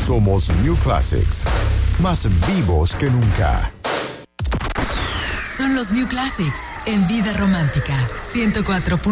Somos New Classics, más vivos que nunca. Son los New Classics en Vida Romántica 104.